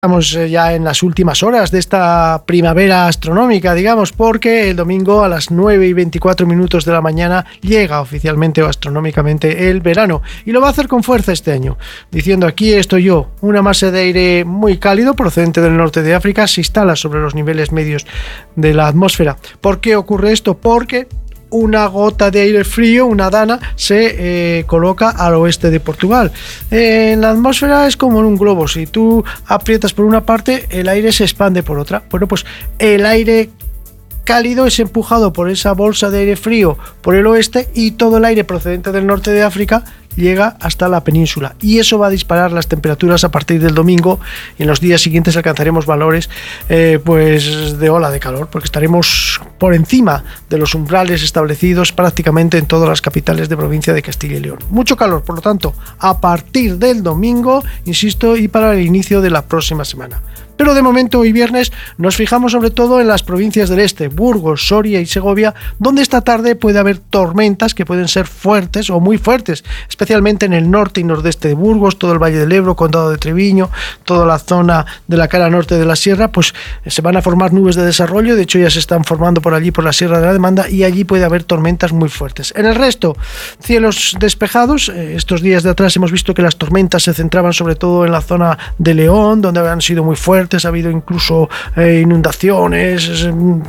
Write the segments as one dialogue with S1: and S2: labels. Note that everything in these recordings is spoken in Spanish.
S1: Estamos ya en las últimas horas de esta primavera astronómica, digamos, porque el domingo a las 9:24 de la mañana llega oficialmente o astronómicamente el verano, y lo va a hacer con fuerza este año. Diciendo aquí estoy yo, una masa de aire muy cálido procedente del norte de África se instala sobre los niveles medios de la atmósfera. ¿Por qué ocurre esto? Porque una gota de aire frío, una dana, se coloca al oeste de Portugal. En la atmósfera es como en un globo. Si tú aprietas por una parte, el aire se expande por otra. Bueno, pues el aire cálido es empujado por esa bolsa de aire frío por el oeste, y todo el aire procedente del norte de África llega hasta la península, y eso va a disparar las temperaturas a partir del domingo, y en los días siguientes alcanzaremos valores pues de ola de calor, porque estaremos por encima de los umbrales establecidos prácticamente en todas las capitales de provincia de Castilla y León. Mucho calor, por lo tanto, a partir del domingo, insisto, y para el inicio de la próxima semana. Pero de momento, hoy viernes, nos fijamos sobre todo en las provincias del este, Burgos, Soria y Segovia, donde esta tarde puede haber tormentas que pueden ser fuertes o muy fuertes, especialmente en el norte y nordeste de Burgos, todo el Valle del Ebro, Condado de Treviño, toda la zona de la cara norte de la sierra, pues se van a formar nubes de desarrollo. De hecho, ya se están formando por allí, por la Sierra de la Demanda, y allí puede haber tormentas muy fuertes. En el resto, cielos despejados. Estos días de atrás hemos visto que las tormentas se centraban sobre todo en la zona de León, donde han sido muy fuertes. Ha habido incluso inundaciones,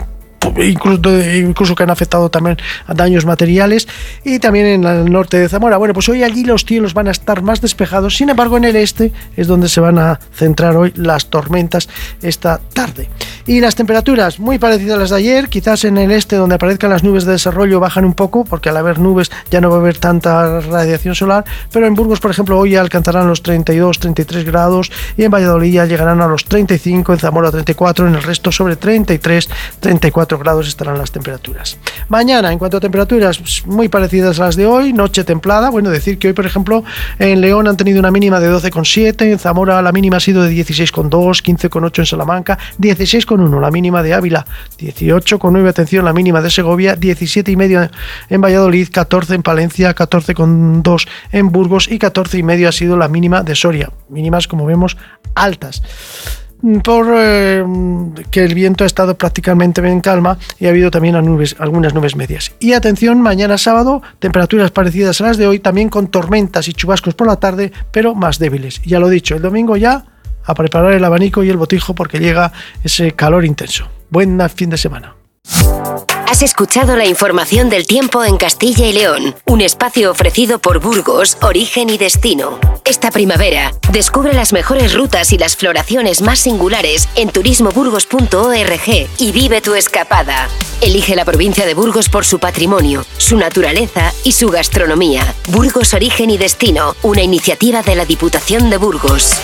S1: incluso que han afectado también a daños materiales, y también en el norte de Zamora. Bueno, pues hoy allí los cielos van a estar más despejados. Sin embargo, en el este es donde se van a centrar hoy las tormentas esta tarde. Y las temperaturas muy parecidas a las de ayer. Quizás en el este, donde aparezcan las nubes de desarrollo, bajan un poco, porque al haber nubes ya no va a haber tanta radiación solar. Pero en Burgos, por ejemplo, hoy ya alcanzarán los 32-33 grados, y en Valladolid ya llegarán a los 35, en Zamora 34, en el resto sobre 33-34 grados estarán las temperaturas. Mañana, en cuanto a temperaturas, muy parecidas a las de hoy, noche templada. Bueno, decir que hoy, por ejemplo, en León han tenido una mínima de 12,7, en Zamora la mínima ha sido de 16,2, 15,8 en Salamanca, 16,1 la mínima de Ávila, 18,9, atención, la mínima de Segovia, 17,5 en Valladolid, 14 en Palencia, 14,2 en Burgos, y 14,5 ha sido la mínima de Soria. Mínimas, como vemos, altas, por que el viento ha estado prácticamente en calma, y ha habido también algunas nubes medias. Y atención, mañana sábado, temperaturas parecidas a las de hoy, también con tormentas y chubascos por la tarde, pero más débiles. Ya lo he dicho, el domingo ya a preparar el abanico y el botijo, porque llega ese calor intenso. Buen fin de semana.
S2: Has escuchado la información del tiempo en Castilla y León, un espacio ofrecido por Burgos, Origen y Destino. Esta primavera, descubre las mejores rutas y las floraciones más singulares en turismoburgos.org y vive tu escapada. Elige la provincia de Burgos por su patrimonio, su naturaleza y su gastronomía. Burgos, Origen y Destino, una iniciativa de la Diputación de Burgos.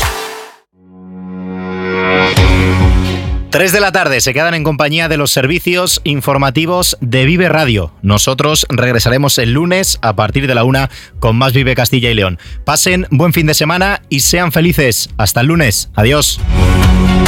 S3: 3 de la tarde, se quedan en compañía de los servicios informativos de Vive Radio. Nosotros regresaremos el lunes a partir de la 1 con más Vive Castilla y León. Pasen buen fin de semana y sean felices. Hasta el lunes. Adiós.